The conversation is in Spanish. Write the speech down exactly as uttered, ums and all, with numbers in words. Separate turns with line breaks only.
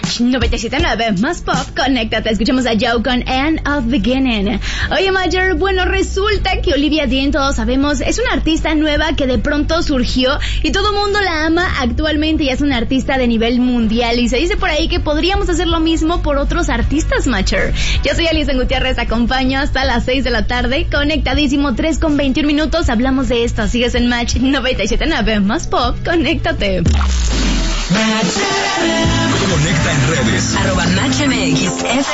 Match noventa y siete punto nueve más pop, conéctate, escuchamos a Joe con End of Beginning. Oye, Mayer, bueno, resulta que Olivia Dean, todos sabemos, es una artista nueva que de pronto surgió y todo el mundo la ama actualmente y es una artista de nivel mundial y se dice por ahí que podríamos hacer lo mismo por otros artistas, Matcher. Yo soy Alison Gutiérrez, acompaño hasta las seis de la tarde, conectadísimo, tres con veintiún minutos, hablamos de esto, sigues en Match noventa y siete punto nueve más pop, conéctate.
Conecta en redes.
Arroba Match M X F